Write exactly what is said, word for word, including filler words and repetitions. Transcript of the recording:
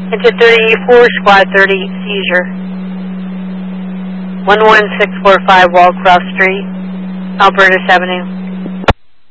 Into thirty-four, squad thirty, seizure. one one six four five Wallcross Street, Alberta Avenue.